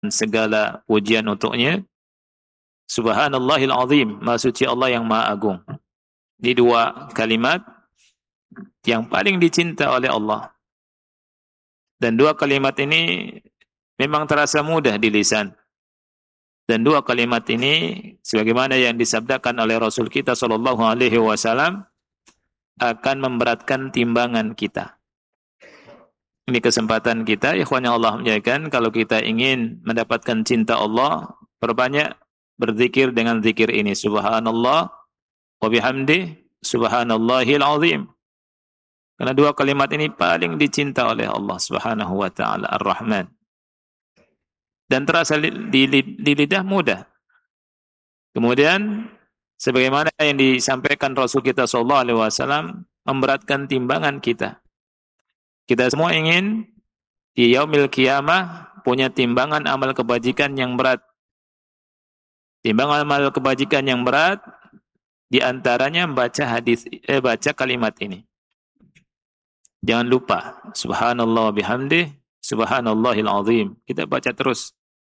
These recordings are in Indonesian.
segala pujian untuknya. Subhanallahil azim, maha suci Allah yang maha agung. Di dua kalimat yang paling dicinta oleh Allah. Dan dua kalimat ini memang terasa mudah di lisan. Dan dua kalimat ini sebagaimana yang disabdakan oleh Rasul kita sallallahu alaihi wasallam akan memberatkan timbangan kita. Ini kesempatan kita, ikhwan yang Allah muliakan, kalau kita ingin mendapatkan cinta Allah, perbanyak berzikir dengan zikir ini. Subhanallah wa bihamdi, subhanallahil azim. Karena dua kalimat ini paling dicinta oleh Allah Subhanahu wa taala, Ar-Rahman. Dan terasa di lidah mudah. Kemudian sebagaimana yang disampaikan Rasul kita sallallahu alaihi wasallam memberatkan timbangan kita. Kita semua ingin di yaumil qiyamah punya timbangan amal kebajikan yang berat. Timbangan amal kebajikan yang berat di antaranya baca kalimat ini. Jangan lupa subhanallah bihamdih, subhanallahil azim. Kita baca terus.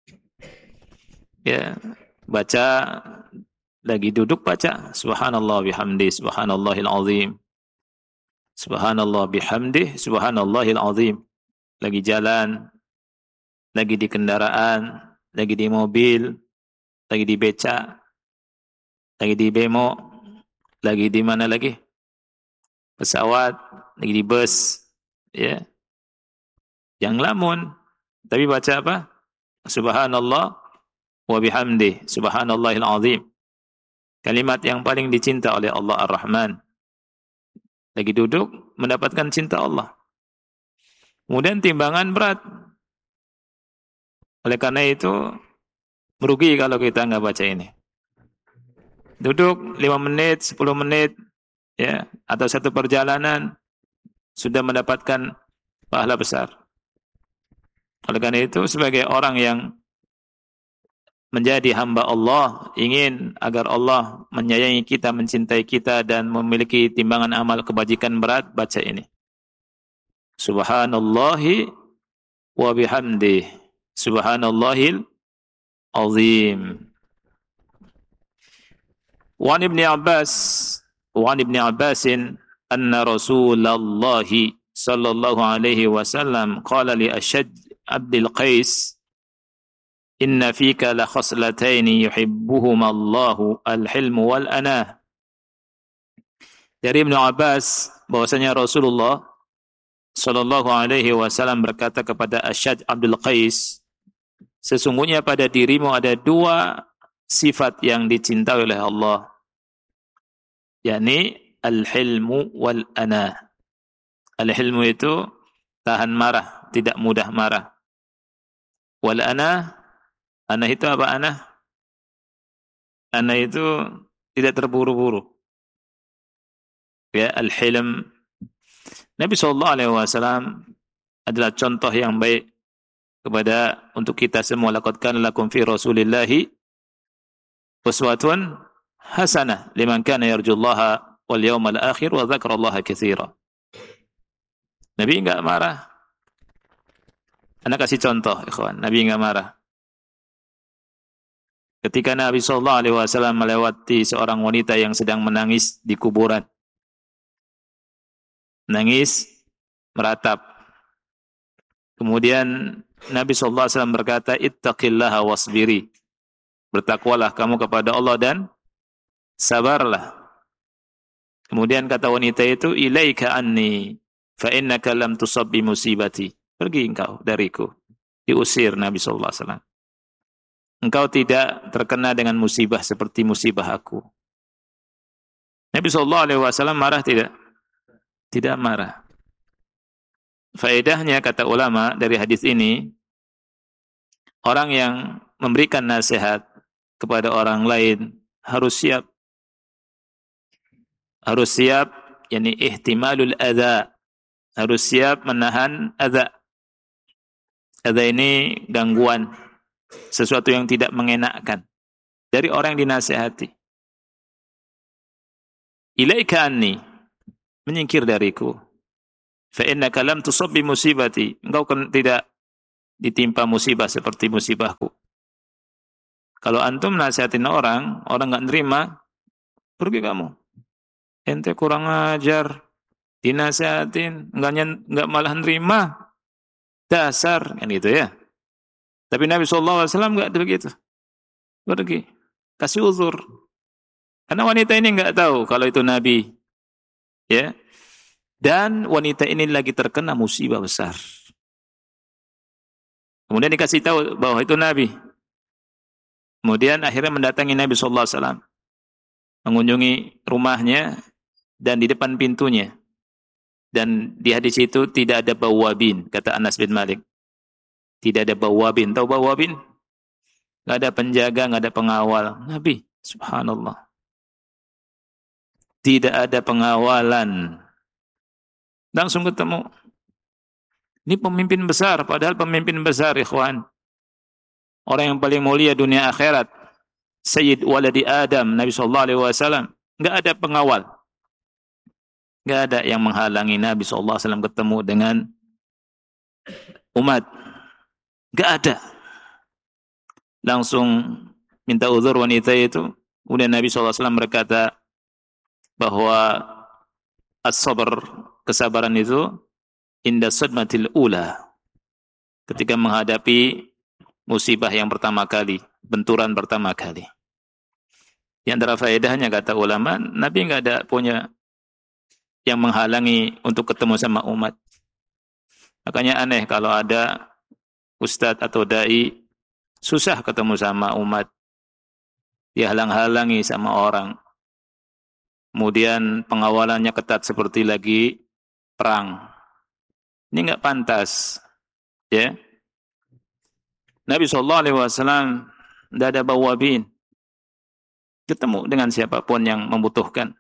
Ya, baca lagi duduk baca subhanallah bihamdih, subhanallahil azim. Subhanallah bihamdih, subhanallahil azim. Lagi jalan, lagi di kendaraan, lagi di mobil, lagi di beca, lagi di bemo, lagi di mana lagi? Pesawat, lagi di bus, ya. Jangan lamun, tapi baca apa? Subhanallah wa bihamdih, subhanallahil azim. Kalimat yang paling dicinta oleh Allah Ar-Rahman. Lagi duduk, mendapatkan cinta Allah. Kemudian timbangan berat. Oleh karena itu, merugi kalau kita nggak baca ini. Duduk 5 menit, 10 menit, ya, atau satu perjalanan, sudah mendapatkan pahala besar. Oleh karena itu, sebagai orang yang menjadi hamba Allah, ingin agar Allah menyayangi kita, mencintai kita, dan memiliki timbangan amal kebajikan berat, baca ini. Subhanallahi wa bihamdih, subhanallahil azim. Wa ibni Abbasin anna Rasulullah sallallahu alaihi wasallam qala li Ashaj Abdul Qais inna fika la khaslataini yuhibbuhuma Allahu al-hilm wal anah. Dari Ibnu Abbas bahwasanya Rasulullah sallallahu alaihi wasallam berkata kepada Ashaj Abdul Qais, sesungguhnya pada dirimu ada dua sifat yang dicintai oleh Allah, yakni al-hilmu wal anah. Al-hilmu itu tahan marah, tidak mudah marah. Wal anah, anah itu apa anah? Anah itu tidak terburu-buru. Ya, al-hilm. Nabi sallallahu alaihi wasallam adalah contoh yang baik untuk kita semua. Laqad kana lakum fi Rasulillahi uswatun hasanah liman kana yarjullaha wal yawmal akhir wa dzakarallaha katsira. Nabi enggak marah. Anda kasih contoh, ikhwan. Nabi enggak marah. Ketika Nabi sallallahu alaihi wasallam melewati seorang wanita yang sedang menangis di kuburan. Nangis meratap. Kemudian Nabi sallallahu alaihi wasallam berkata, "Ittaqillaha wasbiri." Bertakwalah kamu kepada Allah dan sabarlah. Kemudian kata wanita itu, "Ilaika anni fa innaka lam tusab bi musibati." Pergi engkau dariku. Diusir Nabi sallallahu alaihi wasallam. Engkau tidak terkena dengan musibah seperti musibah aku. Nabi sallallahu alaihi wasallam marah tidak? Tidak marah. Faedahnya kata ulama dari hadis ini, orang yang memberikan nasihat kepada orang lain harus siap. Harus siap, yakni ihtimalul adza. Harus siap menahan adza. Adza ini gangguan, sesuatu yang tidak mengenakkan dari orang yang dinasihati. Ilaika anni, menyingkir dariku. Fa innaka lam tusab bi musibati. Engkau tidak ditimpa musibah seperti musibahku. Kalau antum nasihatin orang nggak nerima, pergi kamu. Ente kurang ajar, dinasihatin, nggak malah nerima, dasar, kan gitu ya. Tapi Nabi SAW nggak begitu. Pergi, kasih uzur. Karena wanita ini nggak tahu kalau itu Nabi, ya. Dan wanita ini lagi terkena musibah besar. Kemudian dikasih tahu bahwa itu Nabi. Kemudian akhirnya mendatangi Nabi SAW, mengunjungi rumahnya dan di depan pintunya. Dan di hadis itu tidak ada bawabin, kata Anas bin Malik. Tidak ada bawabin. Tahu bawabin? Nggak ada penjaga, nggak ada pengawal. Nabi, subhanallah. Tidak ada pengawalan. Langsung ketemu. Ini pemimpin besar, padahal pemimpin besar, ikhwan. Orang yang paling mulia dunia akhirat. Sayyid waladi Adam, Nabi SAW. Nggak ada pengawal. Nggak ada yang menghalangi Nabi SAW ketemu dengan umat. Nggak ada. Langsung minta uzur wanita itu. Kemudian Nabi SAW berkata bahwa as-sabr, kesabaran itu inda sadmatil ula, ketika menghadapi musibah yang pertama kali, benturan pertama kali. Di antara faedahnya kata ulama, Nabi nggak ada punya yang menghalangi untuk ketemu sama umat. Makanya aneh kalau ada ustadz atau dai susah ketemu sama umat, dihalang-halangi sama orang. Kemudian pengawalannya ketat seperti lagi perang. Ini enggak pantas. Ya. Nabi SAW tidak ada bawabin. Ketemu dengan siapapun yang membutuhkan.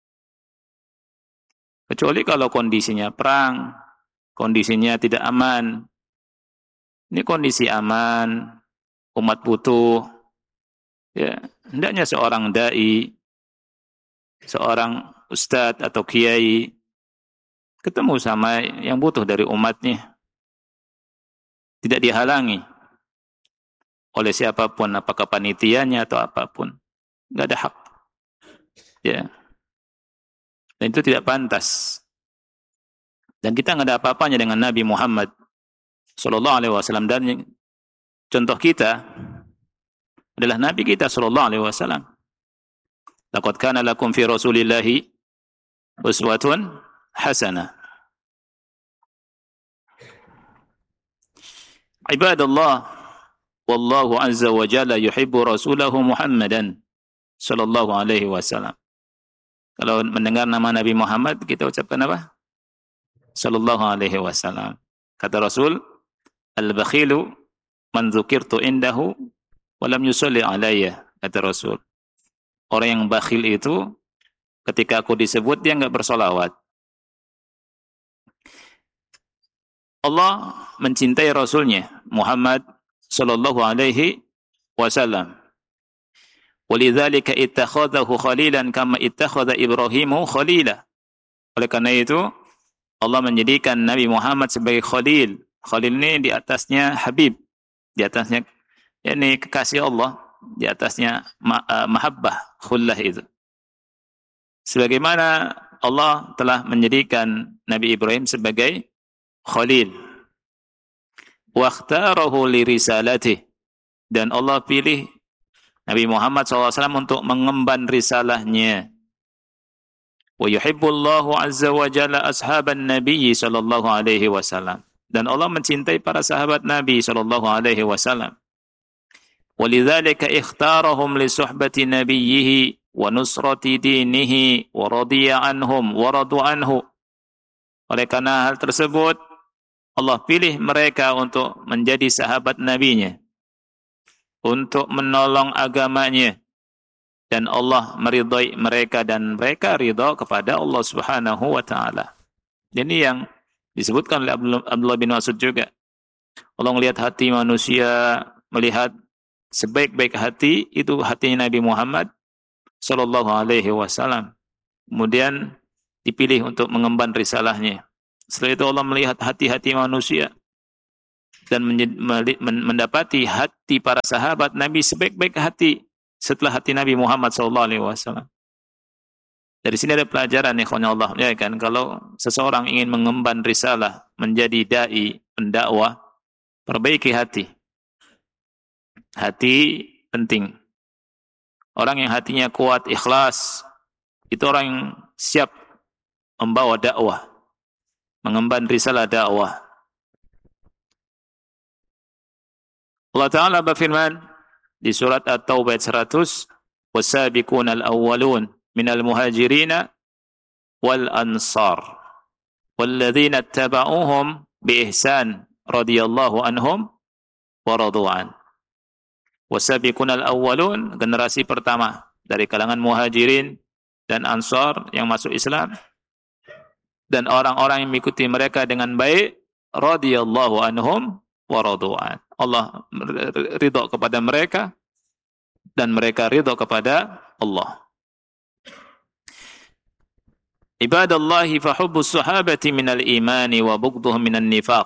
Kecuali kalau kondisinya perang, kondisinya tidak aman. Ini kondisi aman, umat butuh. Ya, hendaknya seorang dai, seorang ustadz atau kiai ketemu sama yang butuh dari umatnya. Tidak dihalangi oleh siapapun, apakah panitianya atau apapun. Tidak ada hak. Ya. Dan itu tidak pantas. Dan kita tidak ada apa-apanya dengan Nabi Muhammad SAW. Dan contoh kita adalah Nabi kita SAW. Laqad kana lakum fi Rasulillahi uswatun hasanah. Ibadallah, wallahu azza wa jalla yuhibbu rasulahu Muhammadan sallallahu alaihi wasallam. Kalau mendengar nama Nabi Muhammad, kita ucapkan apa? Sallallahu alaihi wasallam. Kata Rasul, al-bakhilu man dzukirtu indahu wa lam yusalli alayya. Kata Rasul, orang yang bakhil itu ketika aku disebut dia enggak bersolawat. Allah mencintai Rasulnya Muhammad sallallahu alaihi wasallam. Walidzalika ittakhadhahu khalilan kama ittakhadha Ibrahimu khalila. Oleh karena itu Allah menjadikan Nabi Muhammad sebagai khalil. Khalil ini di atasnya Habib, di atasnya yakni kekasih Allah, di atasnya mahabbah, khullah itu. Sebagaimana Allah telah menjadikan Nabi Ibrahim sebagai Khalil. Wa ikhtarahu li risalatih. Dan Allah pilih Nabi Muhammad SAW untuk mengemban risalahnya. Wa yuhibbullahu azza wa jalla ashaban nabiyyi sallallahu alaihi wasallam. Dan Allah mencintai para sahabat Nabi sallallahu alaihi wasallam. Walidzalika ikhtarahum li suhbati nabiyhi wa nusrati dinihi wa radiya anhum wa radu anhu. Oleh karena hal tersebut Allah pilih mereka untuk menjadi sahabat nabinya, untuk menolong agamanya, dan Allah meridai mereka dan mereka ridha kepada Allah Subhanahu wa taala. Ini yang disebutkan oleh Abdullah bin Mas'ud juga. Allah melihat hati manusia, melihat sebaik-baik hati itu hatinya Nabi Muhammad sallallahu alaihi wasallam. Kemudian dipilih untuk mengemban risalahnya. Setelah itu Allah melihat hati-hati manusia. dan mendapati hati para sahabat Nabi sebaik-baik hati setelah hati Nabi Muhammad SAW. Dari sini ada pelajaran ikhwanallah, ya kan, kalau seseorang ingin mengemban risalah, menjadi dai, pendakwah, perbaiki hati. Hati penting. Orang yang hatinya kuat, ikhlas, itu orang yang siap membawa dakwah, mengemban risalah dakwah. Allah Ta'ala berfirman di surat At-Taubah 100, "Was-sabiquna al-awwalun minal muhajirina wal ansar walladzina ittaba'uuhum bi ihsan radhiyallahu anhum wa radu an." Was-sabiquna al-awwalun, generasi pertama dari kalangan muhajirin dan ansar yang masuk Islam, dan orang-orang yang mengikuti mereka dengan baik, radhiyallahu anhum wa radu an. Allah ridha kepada mereka dan mereka ridha kepada Allah. Ibadallahi fa hubbus sahabati minal imani wa bughdhuhum minan nifaq.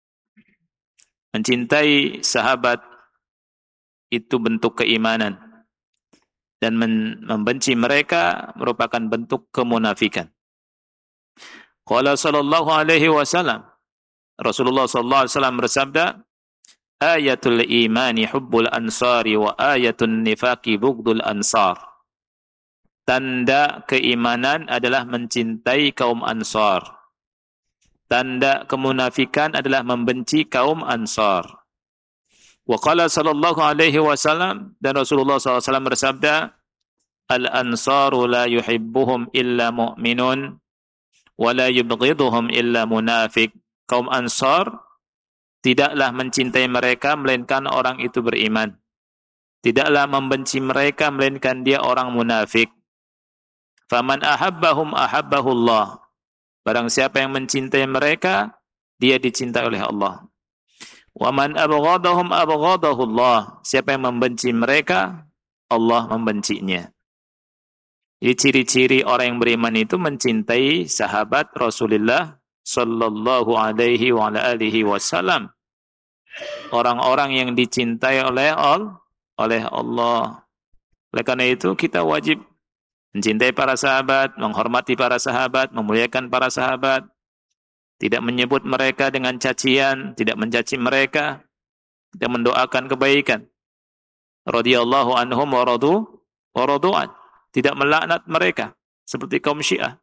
Mencintai sahabat itu bentuk keimanan dan membenci mereka merupakan bentuk kemunafikan. Qala sallallahu alaihi wasallam, Rasulullah sallallahu alaihi wasallam bersabda, "Ayatul imani hubbul ansari wa ayatun nifaqi bughdul ansar." Tanda keimanan adalah mencintai kaum Ansar. Tanda kemunafikan adalah membenci kaum Ansar. Wa qala sallallahu alaihi wasallam, dan Rasulullah SAW bersabda, "Al-ansaru la yuhibbuhum illa mu'minun wa la yubghiduhum illa munafiq." Kaum Ansar tidaklah mencintai mereka melainkan orang itu beriman. Tidaklah membenci mereka melainkan dia orang munafik. Faman ahabbahum ahabbahullah. Barang siapa yang mencintai mereka, dia dicintai oleh Allah. Wa man abghadahum abghadahullah. Siapa yang membenci mereka, Allah membencinya. Jadi ciri-ciri orang yang beriman itu mencintai sahabat Rasulullah sallallahu alaihi wa alihi wasallam. Orang-orang yang dicintai oleh Allah. Oleh karena itu kita wajib mencintai para sahabat, menghormati para sahabat, memuliakan para sahabat, tidak menyebut mereka dengan cacian, tidak mencaci mereka, tidak mendoakan kebaikan. Radhiyallahu anhum wa radu'an. Tidak melaknat mereka seperti kaum Syiah.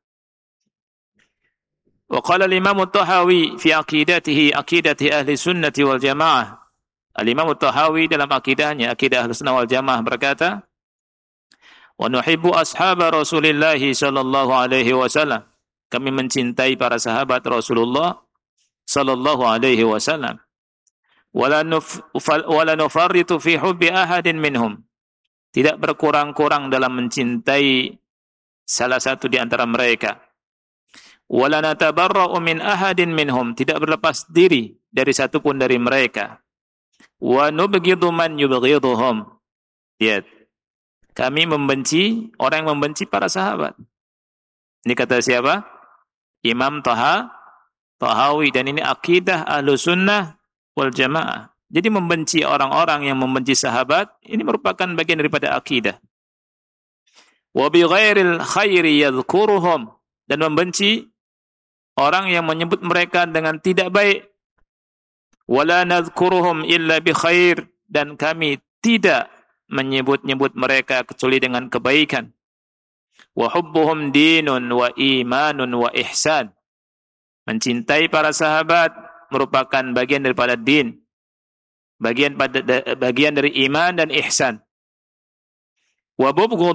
Wa qala al-Imam At-Tahawi fi aqidatihi aqidati ahli sunnati wal jamaah. Al-Imam At-Tahawi dalam akidahnya, akidah ahli sunnah wal jamaah berkata, "Wa nuhibbu ashaba Rasulillah sallallahu alaihi wasallam." Kami mencintai para sahabat Rasulullah sallallahu alaihi wasallam. Wala nufarritu fi hubbi ahadin minhum. Tidak berkurang-kurang dalam mencintai salah satu di antara mereka. Wala natabarra'u min ahadin minhum. Tidak berlepas diri dari satu pun dari mereka. Wa nubghidu man yubghiduhum. Lihat. Kami membenci orang yang membenci para sahabat. Ini kata siapa? Imam Tahawi, dan ini akidah Ahlussunnah wal Jamaah. Jadi membenci orang-orang yang membenci sahabat ini merupakan bagian daripada akidah. Wa bi ghairil khairi yadhkuruhum, dan membenci orang yang menyebut mereka dengan tidak baik. Wala nadhkuruhum illa bi khair, dan kami tidak menyebut-nyebut mereka kecuali dengan kebaikan. Wa hubbuhum dinun wa imanun wa ihsan. Mencintai para sahabat merupakan bagian daripada din. Bagian dari iman dan ihsan. Wa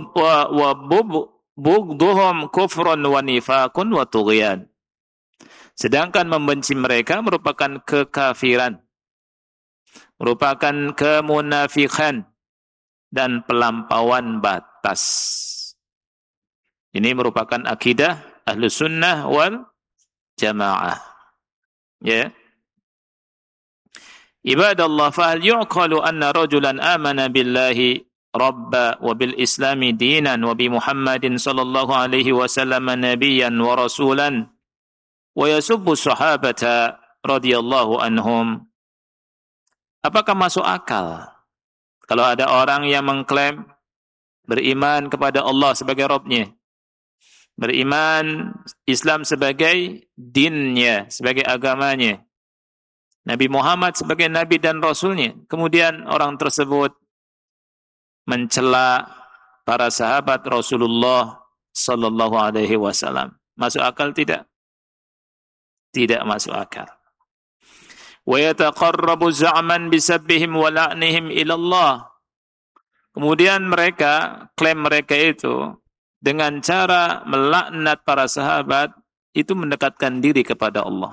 bughdhuhum kufrun wa nifaqun wa tughyan. Sedangkan membenci mereka merupakan kekafiran, merupakan kemunafikan dan pelampauan batas. Ini merupakan akidah Ahlussunnah wal Jamaah. Ya. Ibadallah, fa hal yu'qalu anna rajulan amana billahi rabba wa bil islami dinan wa bi Muhammadin sallallahu alaihi wasallam nabiyyan wa rasulan wa yasubbu sahabata radhiyallahu anhum Apakah masuk akal kalau ada orang yang mengklaim beriman kepada Allah sebagai Rabb-Nya, beriman Islam sebagai dinnya, sebagai agamanya, Nabi Muhammad sebagai Nabi dan Rasulnya, kemudian orang tersebut mencela para sahabat Rasulullah sallallahu alaihi wasallam. Masuk akal tidak? Tidak masuk akal. Wa yataqarrabu za'man bisabbihim wa la'nihim ila Allah. Kemudian mereka, klaim mereka itu dengan cara melaknat para sahabat itu mendekatkan diri kepada Allah.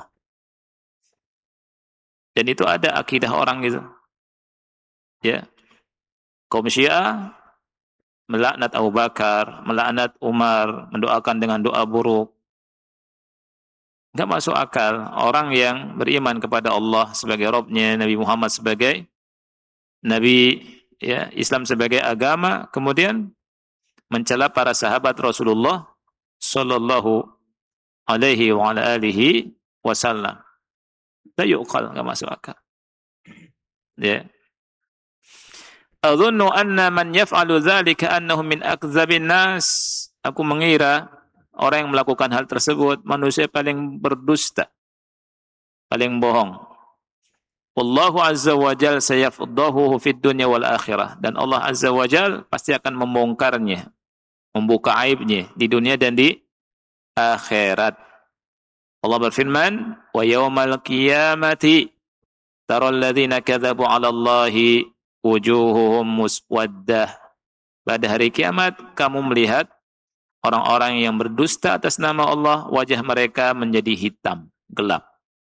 Dan itu ada akidah orang gitu. Ya. Kaum Syiah melaknat Abu Bakar, melaknat Umar, mendoakan dengan doa buruk. Enggak masuk akal orang yang beriman kepada Allah sebagai Rabb-Nya, Nabi Muhammad sebagai Nabi, ya, Islam sebagai agama, kemudian mencela para sahabat Rasulullah sallallahu alaihi wa ala alihi wasallam. La yuqal, enggak masuk akal. Ya. Adhunnu anna man yaf'alu dzalika annahu min akdzabin nas. Aku mengira orang yang melakukan hal tersebut manusia paling berdusta, paling bohong. Wallahu azza wa jalla sayafdahu fid dunya wal akhirah. Dan Allah azza wa jalla pasti akan membongkarnya, membuka aibnya di dunia dan di akhirat. Allah berfirman, "Wa yaumal qiyamati taral ladzina kadzabu 'ala Allahi wujuhuhum muswaddah." Pada hari kiamat kamu melihat orang-orang yang berdusta atas nama Allah, wajah mereka menjadi hitam, gelap.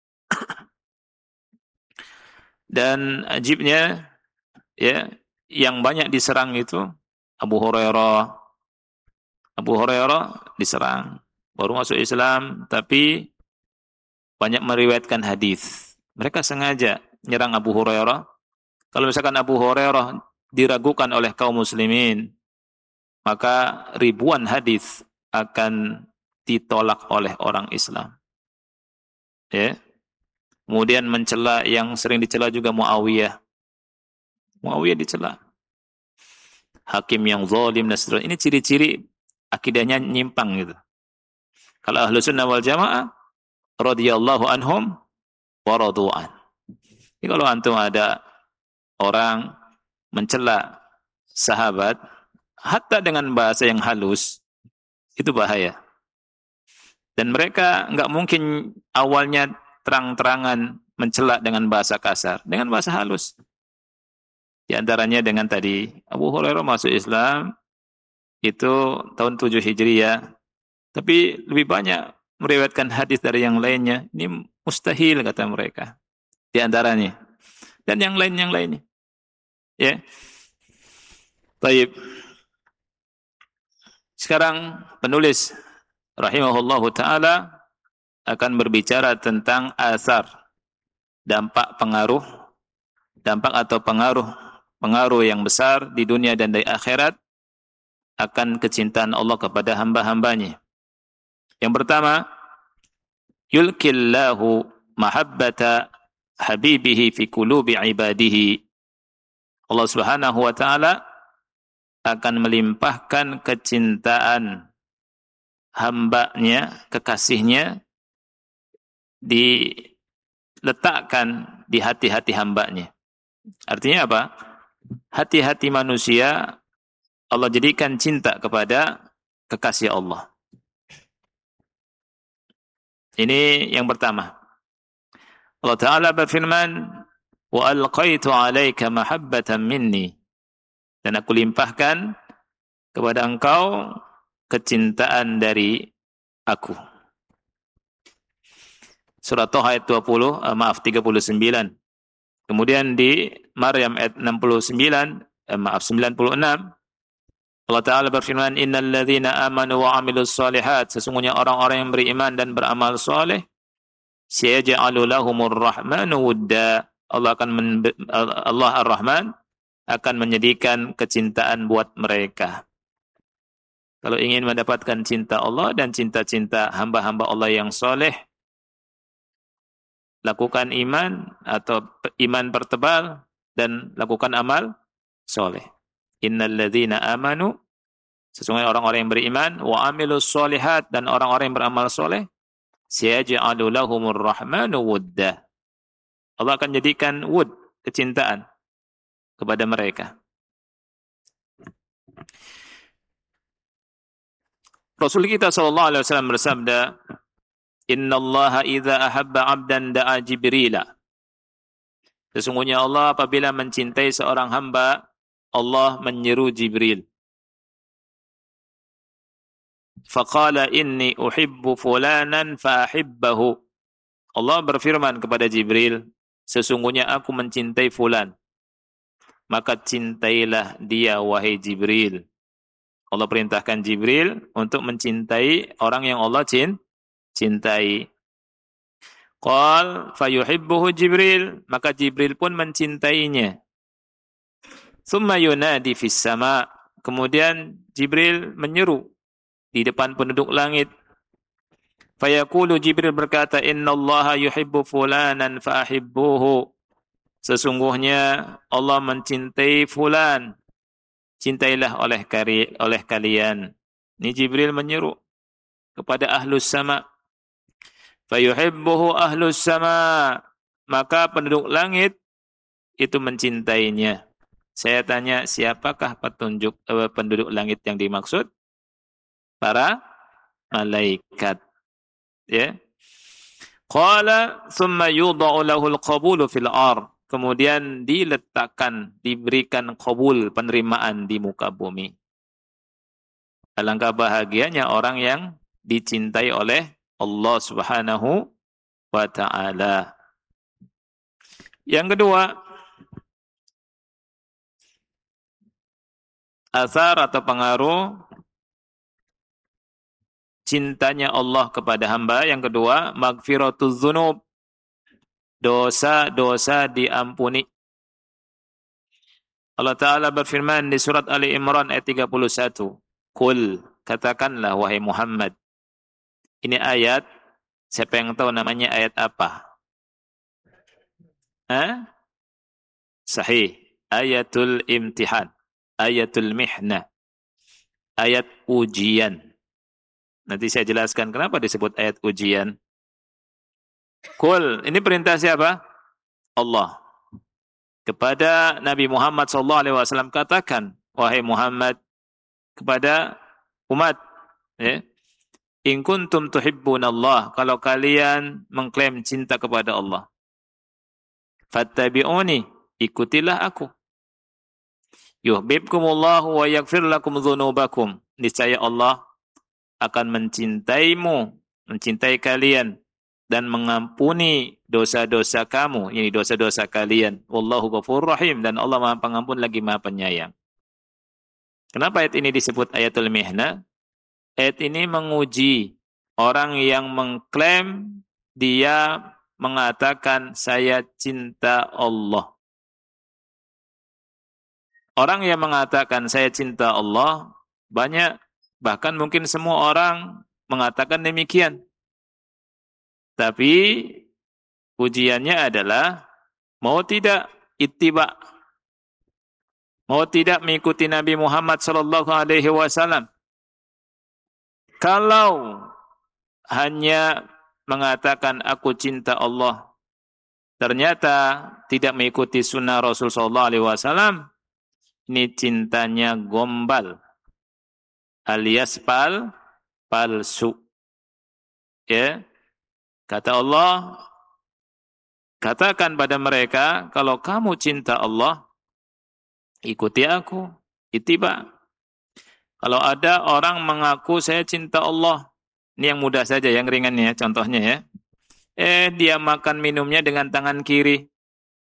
Dan ajibnya, ya, yang banyak diserang itu Abu Hurairah. Abu Hurairah diserang, baru masuk Islam, tapi banyak meriwayatkan hadis. Mereka sengaja menyerang Abu Hurairah. Kalau misalkan Abu Hurairah diragukan oleh kaum muslimin, maka ribuan hadis akan ditolak oleh orang Islam. Ya. Kemudian mencela, yang sering dicela juga Muawiyah. Muawiyah dicela. Hakim yang zalim dan seterusnya. Ini ciri-ciri akidahnya nyimpang gitu. Kalau Ahlus Sunnah wal Jamaah radhiyallahu anhum wa radu'an. Jadi kalau antum ada orang mencela sahabat hatta dengan bahasa yang halus, itu bahaya. Dan mereka enggak mungkin awalnya terang-terangan mencela dengan bahasa kasar, dengan bahasa halus. Di antaranya dengan tadi Abu Hurairah masuk Islam itu tahun 7 Hijriah, tapi lebih banyak meriwayatkan hadis dari yang lainnya. Ini mustahil kata mereka. Di antaranya. Dan yang lainnya. Ya. Baik. Sekarang penulis rahimahullahu taala akan berbicara tentang asar, dampak atau pengaruh yang besar di dunia dan di akhirat akan kecintaan Allah kepada hamba-hambanya. Yang pertama, yulkillahu mahabbata habibihi fi qulubi ibadihi. Allah Subhanahu wa taala akan melimpahkan kecintaan hambanya, kekasihnya, diletakkan di hati-hati hambanya. Artinya apa? Hati-hati manusia Allah jadikan cinta kepada kekasih Allah. Ini yang pertama. Allah Ta'ala berfirman, wa alqaitu 'alaika mahabbatan minni. Dan aku limpahkan kepada engkau kecintaan dari aku. Surah Taha ayat 39. Kemudian di Maryam ayat 96, Allah Ta'ala berfirman, innal ladzina amanu wa 'amilus shalihat, sesungguhnya orang-orang yang beriman dan beramal saleh, sayaj'alu lahumur rahmanu wudda, Allah Ar-Rahman akan menjadikan kecintaan buat mereka. Kalau ingin mendapatkan cinta Allah dan cinta-cinta hamba-hamba Allah yang soleh, lakukan iman atau iman pertebal, dan lakukan amal soleh. Innal ladzina amanu, sesungguhnya orang-orang yang beriman, wa amilus solihat, dan orang-orang yang beramal soleh, sayaj'alu lahumur rahmanu wudda. Allah akan jadikan wud, kecintaan kepada mereka. Rasul kita sallallahu alaihi wasallam bersabda, "Innallaha idza ahabba 'abdan da'a Jibrila." Sesungguhnya Allah apabila mencintai seorang hamba, Allah menyeru Jibril. Faqala inni uhibbu fulanan fa'ahibbahu. Allah berfirman kepada Jibril, sesungguhnya aku mencintai fulan, maka cintailah dia wahai Jibril. Allah perintahkan Jibril untuk mencintai orang yang Allah cintai. Qal fayuhibbuhu Jibril, maka Jibril pun mencintainya. Tsumma yunadi fis sama, kemudian Jibril menyeru di depan penduduk langit. Fayaqulu, Jibril berkata, innallaha yuhibbu fulanan fa'ahibbuhu. Sesungguhnya Allah mencintai fulan, cintailah oleh kalian. Ini Jibril menyeru kepada ahlus sama. Fayuhibbuhu ahlus sama, maka penduduk langit itu mencintainya. Saya tanya, siapakah penduduk langit yang dimaksud? Para malaikat. Ya. Qala thumma yudha'u lahul qabulu fil ardh. Kemudian diletakkan, diberikan qabul, penerimaan di muka bumi. Alangkah bahagianya orang yang dicintai oleh Allah Subhanahu wa ta'ala. Yang kedua, asar atau pengaruh cintanya Allah kepada hamba. Yang kedua, maghfiratuz dzunub, dosa-dosa diampuni. Allah Ta'ala berfirman di surat Ali Imran ayat 31. Qul, katakanlah wahai Muhammad. Ini ayat, siapa yang tahu namanya ayat apa? Sahih. Ayatul imtihan. Ayatul mihna. Ayat ujian. Nanti saya jelaskan kenapa disebut ayat ujian. Qul, ini perintah siapa? Allah. Kepada Nabi Muhammad SAW, katakan, wahai Muhammad, kepada umat, ya, in kuntum tuhibbunallah, kalau kalian mengklaim cinta kepada Allah, fattabi'uni, ikutilah aku. Yuhibbukumullahu wa yaghfir lakum dzunubakum. Niscaya Allah akan mencintaimu, mencintai kalian dan mengampuni dosa-dosa kamu, ini dosa-dosa kalian. Wallahu ghafurur rahim, dan Allah Maha Pengampun lagi Maha Penyayang. Kenapa ayat ini disebut ayatul mihna? Ayat ini menguji orang yang mengklaim, dia mengatakan saya cinta Allah. Orang yang mengatakan saya cinta Allah banyak, bahkan mungkin semua orang mengatakan demikian. Tapi ujiannya adalah mau tidak ittiba, mau tidak mengikuti Nabi Muhammad sallallahu alaihi wasallam. Kalau hanya mengatakan aku cinta Allah, ternyata tidak mengikuti sunnah Rasul sallallahu alaihi wasallam, ini cintanya gombal alias palsu. Ya. Kata Allah, katakan pada mereka, kalau kamu cinta Allah, ikuti aku, ittiba. Kalau ada orang mengaku saya cinta Allah, ini yang mudah saja, yang ringannya, contohnya ya. Dia makan minumnya dengan tangan kiri.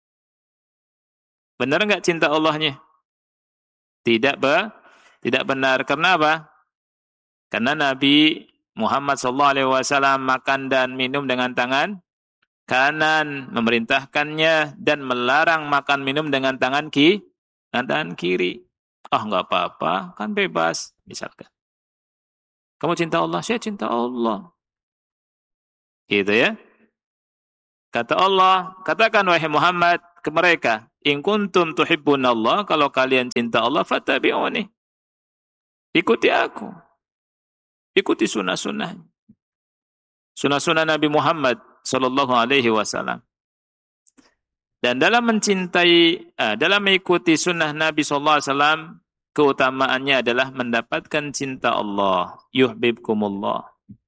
Benar enggak cinta Allahnya? Tidak benar. Karena apa? Karena Nabi Muhammad SAW makan dan minum dengan tangan kanan, memerintahkannya dan melarang makan minum dengan tangan kiri. Enggak apa-apa, kan bebas, misalkan. Kamu cinta Allah, saya cinta Allah. Gitu ya. Kata Allah, katakan wahai Muhammad ke mereka, In kuntum tuhibbunallah, kalau kalian cinta Allah, fattabi'uni. Ikuti aku. Ikuti sunnah-sunnah. Sunnah-sunnah Nabi Muhammad sallallahu alaihi wasallam. Dan dalam dalam mengikuti sunnah Nabi sallallahu alaihi wasallam, keutamaannya adalah mendapatkan cinta Allah. Yuhibbukumullah.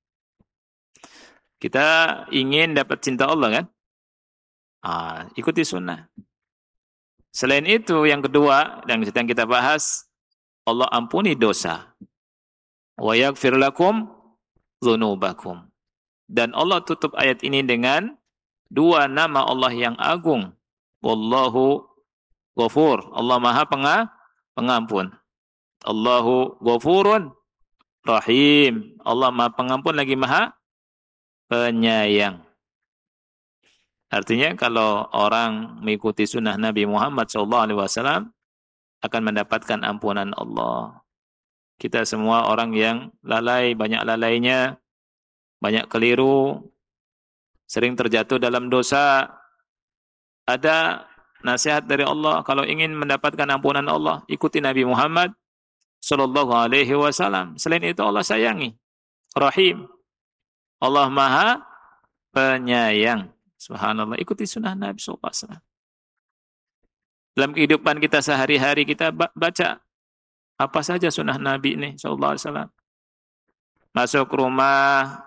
Kita ingin dapat cinta Allah kan? Ikuti sunnah. Selain itu, yang kedua, yang sedang kita bahas, Allah ampuni dosa. Wa yaghfir lakum dzunubakum. Dan Allah tutup ayat ini dengan dua nama Allah yang agung. Wallahu Ghafur. Allah Maha Pengampun. Allahu Ghafurun Rahim. Allah Maha Pengampun lagi Maha Penyayang. Artinya kalau orang mengikuti sunnah Nabi Muhammad SAW akan mendapatkan ampunan Allah. Kita semua orang yang lalai, banyak lalainya, banyak keliru, sering terjatuh dalam dosa. Ada nasihat dari Allah, kalau ingin mendapatkan ampunan Allah, ikuti Nabi Muhammad SAW. Selain itu Allah sayangi, Rahim. Allah Maha Penyayang. Subhanallah, ikuti sunnah Nabi SAW. Dalam kehidupan kita sehari-hari kita baca apa saja sunnah Nabi ini SAW. Masuk rumah,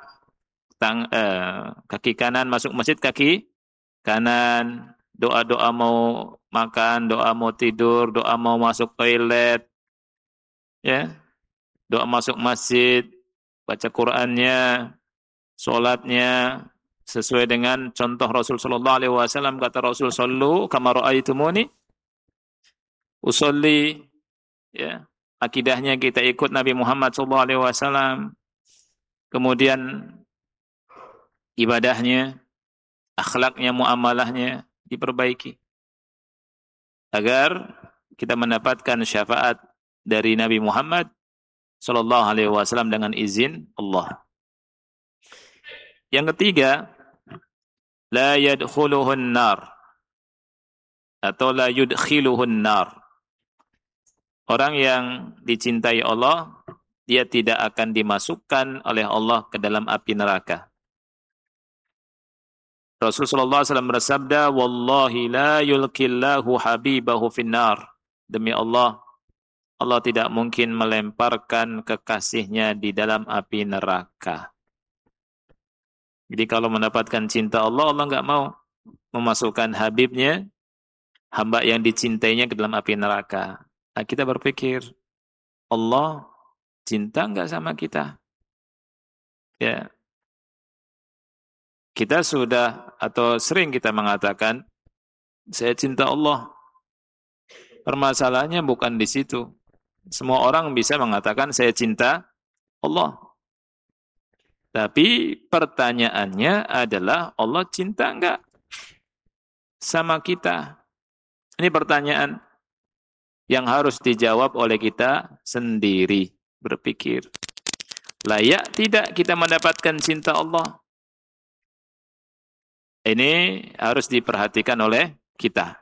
kaki kanan, masuk masjid kaki kanan, doa-doa mau makan, doa mau tidur, doa mau masuk toilet, ya, doa masuk masjid, baca Qur'annya, sholatnya sesuai dengan contoh Rasul sallallahu alaihi wasallam. Kata Rasul, sallu kama ra'aitumuni usolli, ya. Akidahnya kita ikut Nabi Muhammad sallallahu alaihi wasallam. Kemudian ibadahnya, akhlaknya, muamalahnya diperbaiki agar kita mendapatkan syafaat dari Nabi Muhammad sallallahu alaihi wasallam dengan izin Allah. Yang ketiga, la yadkhuluhun nar atau la yudkhiluhun nar. Orang yang dicintai Allah, dia tidak akan dimasukkan oleh Allah ke dalam api neraka. Rasulullah SAW bersabda, wallahi la yulqillahu habibahu finnar. Demi Allah, Allah tidak mungkin melemparkan kekasihnya di dalam api neraka. Jadi kalau mendapatkan cinta Allah, Allah enggak mau memasukkan Habibnya, hamba yang dicintainya ke dalam api neraka. Nah, kita berpikir, Allah cinta enggak sama kita? Ya. Kita sudah atau sering kita mengatakan, saya cinta Allah. Permasalahannya bukan di situ. Semua orang bisa mengatakan saya cinta Allah. Tapi pertanyaannya adalah Allah cinta enggak sama kita? Ini pertanyaan yang harus dijawab oleh kita sendiri. Berpikir, layak tidak kita mendapatkan cinta Allah? Ini harus diperhatikan oleh kita.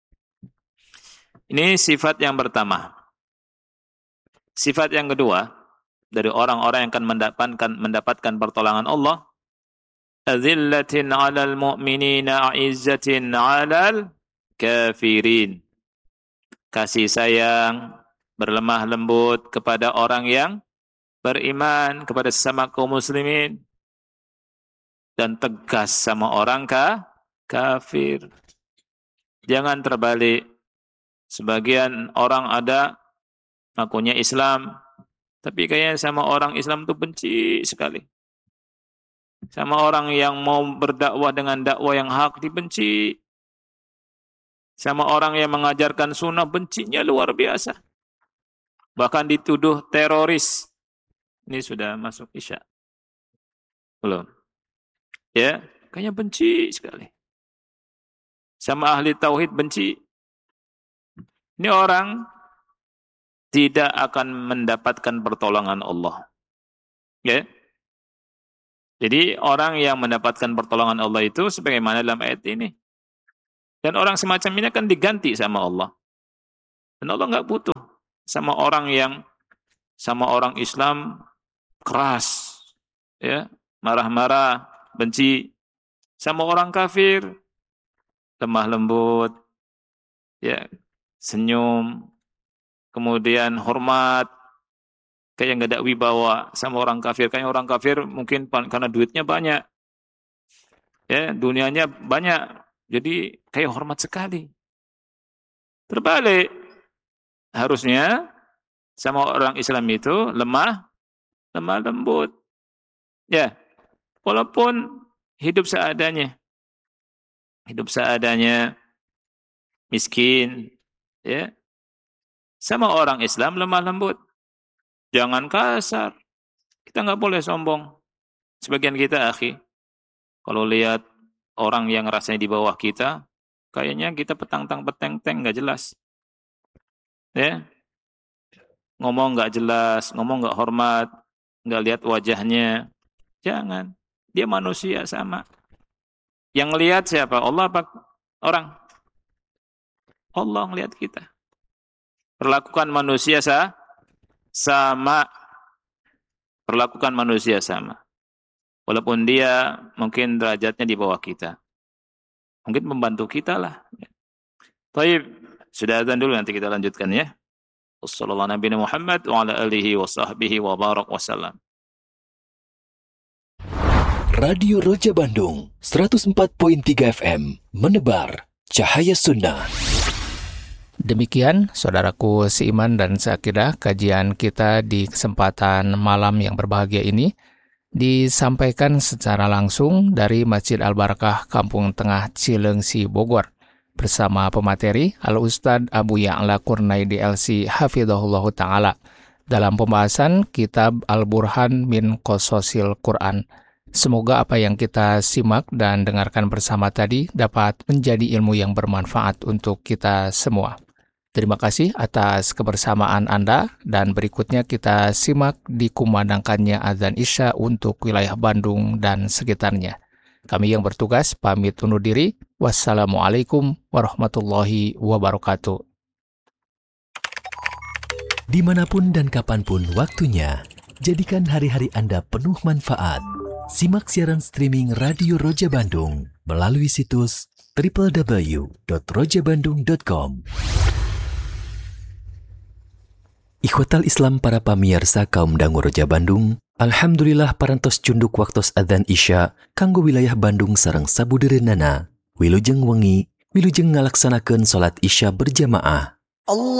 Ini sifat yang pertama. Sifat yang kedua, dari orang-orang yang akan mendapatkan pertolongan Allah, azillatin 'alal mu'minina 'izzatin 'alal kafirin. Kasih sayang, berlemah lembut kepada orang yang beriman, kepada sesama kaum muslimin, dan tegas sama orang kafir. Jangan terbalik. Sebagian orang ada ngakunya Islam, tapi kayaknya sama orang Islam itu benci sekali. Sama orang yang mau berdakwah dengan dakwah yang hak dibenci. Sama orang yang mengajarkan sunnah bencinya luar biasa. Bahkan dituduh teroris. Ini sudah masuk Isya. Belum. Ya, kayaknya benci sekali. Sama ahli tauhid benci. Ini orang tidak akan mendapatkan pertolongan Allah. Ya. Jadi orang yang mendapatkan pertolongan Allah itu sebagaimana dalam ayat ini. Dan orang semacam ini akan diganti sama Allah. Dan Allah nggak butuh sama orang Islam keras, ya, marah-marah, benci. Sama orang kafir lemah lembut, ya, senyum, kemudian hormat, kayak nggak ada wibawa. Sama orang kafir, kayak orang kafir mungkin karena duitnya banyak, ya, dunianya banyak, jadi kayak hormat sekali. Terbalik, harusnya sama orang Islam itu lemah lembut, ya, walaupun hidup seadanya, miskin, ya. Sama orang Islam lemah lembut. Jangan kasar. Kita nggak boleh sombong. Sebagian kita, akhi, kalau lihat orang yang rasanya di bawah kita, kayaknya kita petang-peteng nggak jelas. Ya. Ngomong nggak jelas, ngomong nggak hormat, nggak lihat wajahnya. Jangan. Dia manusia sama. Yang lihat siapa? Allah apa orang? Allah ngelihat kita. Perlakukan manusia sama. Perlakukan manusia sama. Walaupun dia mungkin derajatnya di bawah kita. Mungkin membantu kita lah. Baik, sudah azan dulu, nanti kita lanjutkan ya. Wassallallahu Nabi Muhammad wa ala alihi wa sahbihi wa barak wasallam. Radio Roja Bandung 104.3 FM menebar cahaya sunnah. Demikian saudaraku seiman dan seakidah, kajian kita di kesempatan malam yang berbahagia ini disampaikan secara langsung dari Masjid Al-Barakah Kampung Tengah Cilengsi, Bogor, bersama pemateri Al-Ustadz Abu Ya'la Kurnaidi LC Hafidhahullah Ta'ala dalam pembahasan Kitab Al-Burhan min Qososil Quran. Semoga apa yang kita simak dan dengarkan bersama tadi dapat menjadi ilmu yang bermanfaat untuk kita semua. Terima kasih atas kebersamaan Anda, dan berikutnya kita simak dikumandangkannya azan Isya untuk wilayah Bandung dan sekitarnya. Kami yang bertugas pamit undur diri. Wassalamualaikum warahmatullahi wabarakatuh. Dimanapun dan kapanpun waktunya, jadikan hari-hari Anda penuh manfaat. Simak siaran streaming Radio Roja Bandung melalui situs www.rojabandung.com. Ikhwatal Islam para pamirsa kaum dangu Roja Bandung, alhamdulillah parantos cunduk waktos adzan Isya kanggo wilayah Bandung sareng sabudereunana. Wilujeng wengi, wilujeng ngalaksanakeun salat Isya berjamaah.